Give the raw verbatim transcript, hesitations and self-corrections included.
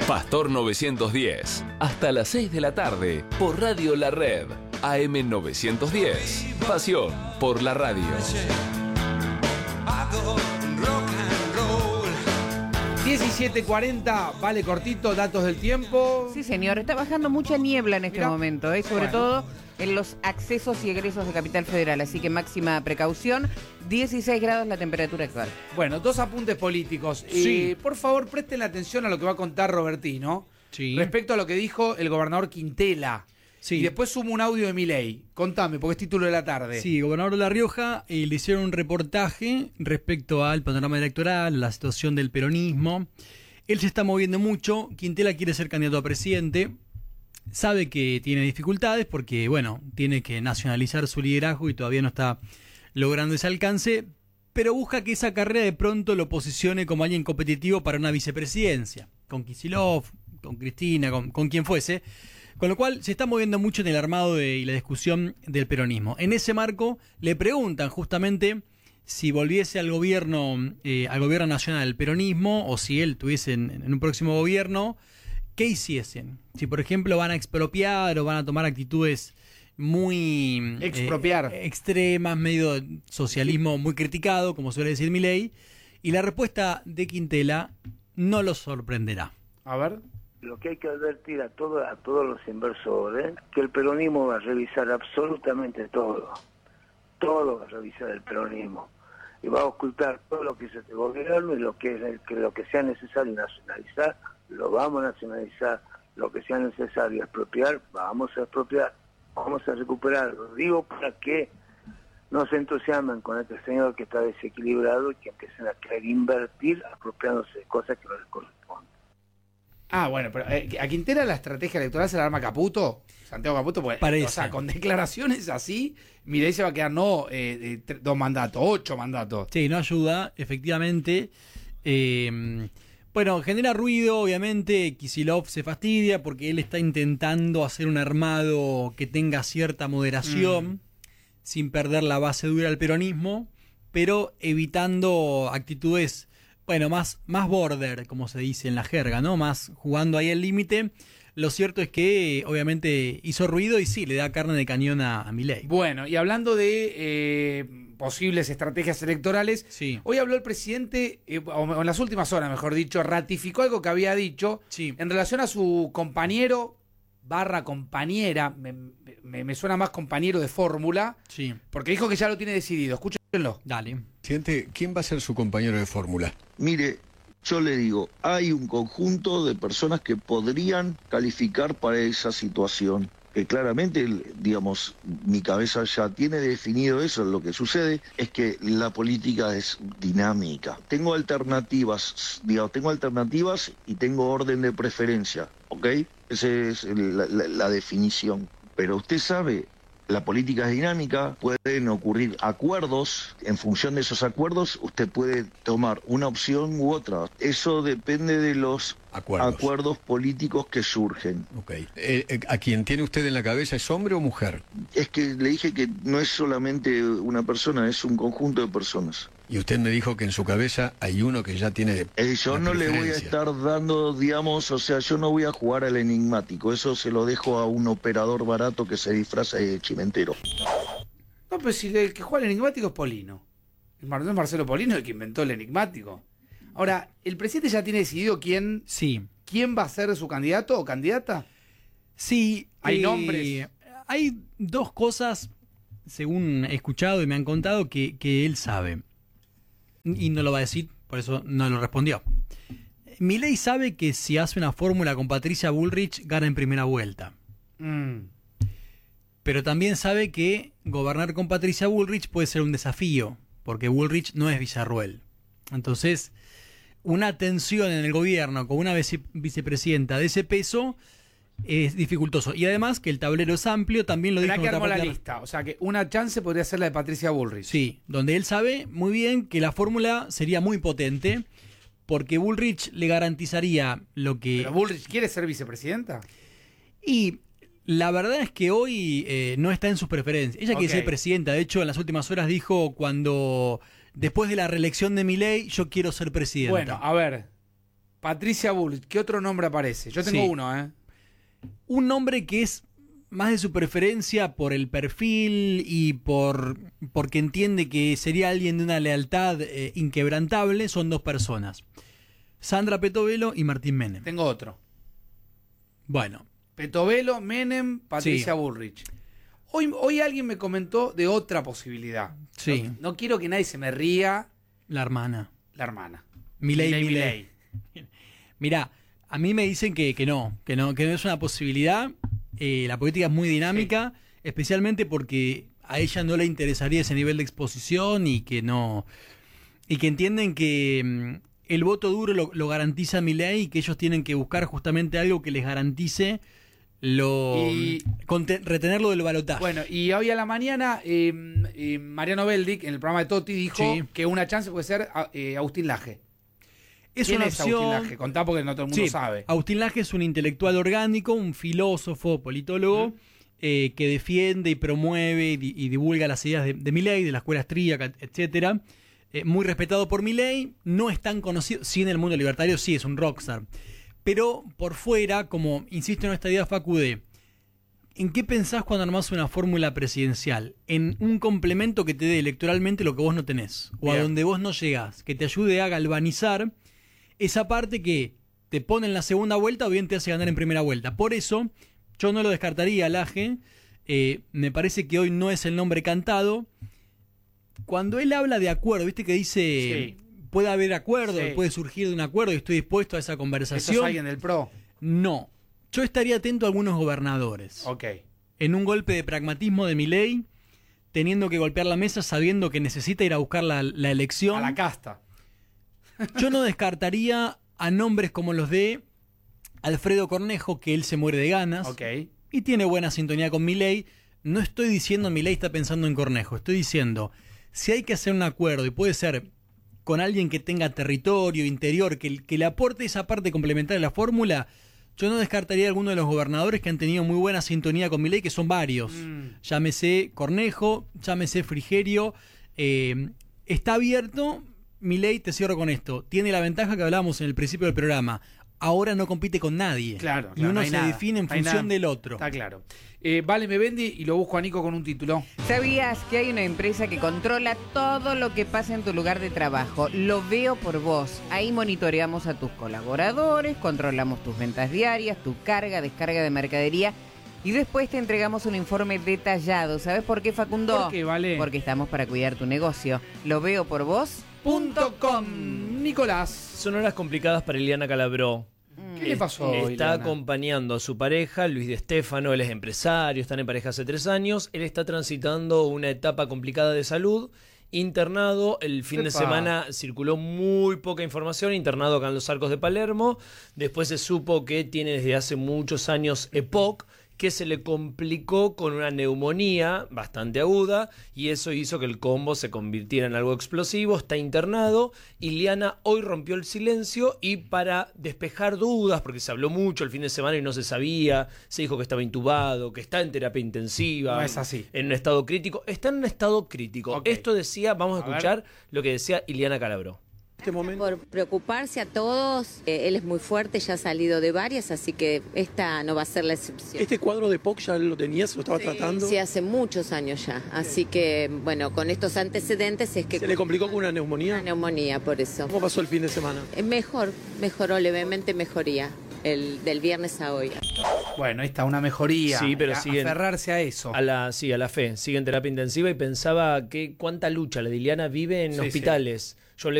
Pastor novecientos diez, hasta las seis de la tarde, por Radio La Red, A M novecientos diez. Pasión por la radio. diecisiete cuarenta, vale cortito, datos del tiempo. Sí, señor, está bajando mucha niebla en este Mirá. momento, ¿eh? sobre Bueno. todo en los accesos y egresos de Capital Federal, así que máxima precaución. dieciséis grados la temperatura actual. Bueno, dos apuntes políticos. Sí. Eh, por favor, presten atención a lo que va a contar Robertino Sí. respecto a lo que dijo el gobernador Quintela. Sí. Y después sumo un audio de Milei. Contame, porque es título de la tarde. Sí, gobernador de La Rioja eh, le hicieron un reportaje respecto al panorama electoral, la situación del peronismo. Él se está moviendo mucho. Quintela quiere ser candidato a presidente. Sabe que tiene dificultades porque, bueno, tiene que nacionalizar su liderazgo y todavía no está logrando ese alcance, pero busca que esa carrera de pronto lo posicione como alguien competitivo para una vicepresidencia, con Kicillof, con Cristina, con, con quien fuese. Con lo cual se está moviendo mucho en el armado de, y la discusión del peronismo. En ese marco le preguntan justamente si volviese al gobierno, eh, al gobierno nacional el peronismo, o si él tuviese en, en un próximo gobierno, ¿qué hiciesen? Si por ejemplo van a expropiar o van a tomar actitudes muy Expropiar. eh, extremas, medio socialismo muy criticado, como suele decir Milei, y la respuesta de Quintela no los sorprenderá. A ver. Lo que hay que advertir a, todo, a todos los inversores, que el peronismo va a revisar absolutamente todo. Todo va a revisar el peronismo. Y va a ocultar todo lo que es este gobierno y lo que, es, que lo que sea necesario nacionalizar, lo vamos a nacionalizar. Lo que sea necesario expropiar, vamos a expropiar. Vamos a recuperar. Lo digo para que no se entusiasmen con este señor que está desequilibrado y que empiecen a querer invertir apropiándose de cosas que no les corresponden. Ah, bueno, pero eh, a Quintela la estrategia electoral se la arma Caputo, Santiago Caputo, pues, Parece. o sea, con declaraciones así, Milei se va a quedar no eh, eh, tre- dos mandatos, ocho mandatos. Sí, no ayuda, efectivamente. Eh, bueno, genera ruido, obviamente. Kicillof se fastidia porque él está intentando hacer un armado que tenga cierta moderación, Mm. sin perder la base dura del peronismo, pero evitando actitudes, bueno, más, más border, como se dice en la jerga, ¿no? Más jugando ahí al límite. Lo cierto es que, obviamente, hizo ruido y sí, le da carne de cañón a, a Milei. Bueno, y hablando de eh, posibles estrategias electorales, Sí. hoy habló el presidente, eh, o en las últimas horas, mejor dicho, ratificó algo que había dicho Sí. en relación a su compañero barra compañera, me, me- me suena más compañero de fórmula, Sí, porque dijo que ya lo tiene decidido. Escúchenlo. dale. Presidente, ¿quién va a ser su compañero de fórmula? Mire, yo le digo, hay un conjunto de personas que podrían calificar para esa situación. Que claramente, el- digamos, mi cabeza ya tiene definido eso. Lo que sucede es que la política es dinámica. Tengo alternativas, digamos, tengo alternativas y tengo orden de preferencia, ¿ok? Esa es el- la, la- la definición. Pero usted sabe, la política es dinámica, pueden ocurrir acuerdos, en función de esos acuerdos usted puede tomar una opción u otra. Eso depende de los Acuerdos. acuerdos políticos que surgen. Ok. Eh, eh, ¿A quien tiene usted en la cabeza es hombre o mujer? Es que le dije que no es solamente una persona, es un conjunto de personas. Y usted me dijo que en su cabeza hay uno que ya tiene. Eh, yo la no le voy a preferencia. estar dando, digamos, o sea, yo no voy a jugar al enigmático, eso se lo dejo a un operador barato que se disfraza de chimentero. No, pero si el que juega el enigmático es Polino. El Mar- no es Marcelo Polino el que inventó el enigmático. Ahora, ¿el presidente ya tiene decidido quién, Sí. quién va a ser su candidato o candidata? Sí, Hay eh, nombres. Hay dos cosas, según he escuchado y me han contado, que, que él sabe. Y no lo va a decir, por eso no lo respondió. Milei sabe que si hace una fórmula con Patricia Bullrich, gana en primera vuelta. Mm. Pero también sabe que gobernar con Patricia Bullrich puede ser un desafío, porque Bullrich no es Villarruel. Entonces, una tensión en el gobierno con una vice- vicepresidenta de ese peso es dificultoso. Y además que el tablero es amplio, también lo Pero dijo hay que en otra armar la parte de lista. O sea que una chance podría ser la de Patricia Bullrich. Sí, donde él sabe muy bien que la fórmula sería muy potente, porque Bullrich le garantizaría lo que... ¿Pero Bullrich quiere ser vicepresidenta? Y la verdad es que hoy eh, no está en sus preferencias. Ella quiere Ok. ser presidenta. De hecho, en las últimas horas dijo cuando, después de la reelección de Milei, yo quiero ser presidenta. Bueno, a ver. Patricia Bullrich, ¿qué otro nombre aparece? Yo tengo Sí. uno, ¿eh? Un nombre que es más de su preferencia por el perfil y por porque entiende que sería alguien de una lealtad eh, inquebrantable, son dos personas. Sandra Petovelo y Martín Menem. Tengo otro. Bueno, Petovelo, Menem, Patricia Sí. Bullrich. Hoy, hoy alguien me comentó de otra posibilidad. Sí. No, no quiero que nadie se me ría. la hermana. La hermana. Milei, Milei, Milei. Mirá, a mí me dicen que, que no, que no, que no es una posibilidad. Eh, la política es muy dinámica, especialmente porque a ella no le interesaría ese nivel de exposición y que no. Y que entienden que mm, el voto duro lo, lo garantiza Milei y que ellos tienen que buscar justamente algo que les garantice lo Y- conte- retenerlo del balotaje. Bueno, y hoy a la mañana eh, eh, Mariano Beldic, en el programa de Totti, dijo Sí. que una chance puede ser a- eh, Agustín Laje. es ¿Quién una es Agustín opción. Laje? Contá porque no todo el mundo Sí, sabe. Agustín Laje es un intelectual orgánico, un filósofo, politólogo, eh, que defiende y promueve y, di- y divulga las ideas de, de Milei, de la escuela austríaca, etcétera. Eh, muy respetado por Milei, no es tan conocido, sí en el mundo libertario sí es un rockstar, pero por fuera, como insisto en esta idea Facu de, ¿en qué pensás cuando armás una fórmula presidencial? En un complemento que te dé electoralmente lo que vos no tenés, o a Bien. donde vos no llegás, que te ayude a galvanizar esa parte que te pone en la segunda vuelta o bien te hace ganar en primera vuelta. Por eso, yo no lo descartaría al Laje. Eh, me parece que hoy no es el nombre cantado. Cuando él habla de acuerdo, viste que dice, Sí. puede haber acuerdo, Sí. puede surgir de un acuerdo y estoy dispuesto a esa ¿Eso es conversación. alguien del PRO? No. Yo estaría atento a algunos gobernadores. Ok. En un golpe de pragmatismo de Milei, teniendo que golpear la mesa sabiendo que necesita ir a buscar la, la elección. A la casta. Yo no descartaría a nombres como los de Alfredo Cornejo, que él se muere de ganas Ok. y tiene buena sintonía con Milei. No estoy diciendo Milei está pensando en Cornejo, estoy diciendo si hay que hacer un acuerdo y puede ser con alguien que tenga territorio, interior, que, que le aporte esa parte complementaria de la fórmula, yo no descartaría a alguno de los gobernadores que han tenido muy buena sintonía con Milei, que son varios. Mm. Llámese Cornejo, llámese Frigerio. Eh, está abierto. Milei, te cierro con esto, tiene la ventaja que hablábamos en el principio del programa. Ahora no compite con nadie. Claro, Y claro, uno no hay se nada, define en no hay función nada. del otro. Está claro. Eh, vale, me vendí y lo busco a Nico con un título. ¿Sabías que hay una empresa que controla todo lo que pasa en tu lugar de trabajo? Lo veo por vos. Ahí monitoreamos a tus colaboradores, controlamos tus ventas diarias, tu carga, descarga de mercadería y después te entregamos un informe detallado. ¿Sabes por qué, Facundo? ¿Por qué, Vale? Porque estamos para cuidar tu negocio. Lo veo por vos. Punto com. Nicolás. Son horas complicadas para Ileana Calabró. ¿Qué le pasó? Está Ileana? acompañando a su pareja, Luis de Stefano, él es empresario, están en pareja hace tres años, él está transitando una etapa complicada de salud, internado, el fin de Epa. semana circuló muy poca información, internado acá en los Arcos de Palermo, después se supo que tiene desde hace muchos años E P O C, que se le complicó con una neumonía bastante aguda y eso hizo que el combo se convirtiera en algo explosivo, está internado. Ileana hoy rompió el silencio y para despejar dudas, porque se habló mucho el fin de semana y no se sabía, se dijo que estaba intubado, que está en terapia intensiva, No es así. en un estado crítico, está en un estado crítico. Ok. Esto decía, vamos a, A ver. escuchar lo que decía Ileana Calabró. Por preocuparse a todos, eh, él es muy fuerte, ya ha salido de varias, así que esta no va a ser la excepción. ¿Este cuadro de P O C ya lo tenías, lo estaba tratando? Sí, hace muchos años ya, así que bueno, con estos antecedentes es que... ¿Se le complicó con una neumonía? Una neumonía, por eso. ¿Cómo pasó el fin de semana? Eh, Mejor, mejoró levemente, mejoría, el, del viernes a hoy. Bueno, ahí está una mejoría. Sí, pero A- siguen- aferrarse a eso. A la, sí, a la fe. Sigue en terapia intensiva y pensaba que cuánta lucha la de Ileana vive en Sí, sí. hospitales. Yo le